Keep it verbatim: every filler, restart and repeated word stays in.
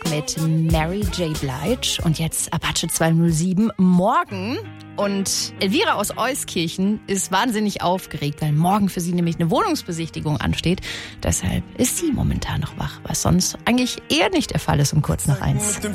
mit Mary J. Blige und jetzt Apache zweihundertsieben. Morgen. Und Elvira aus Euskirchen ist wahnsinnig aufgeregt, weil morgen für sie nämlich eine Wohnungsbesichtigung ansteht. Deshalb ist sie momentan noch wach, was sonst eigentlich eher nicht der Fall ist um kurz nach eins. Mit dem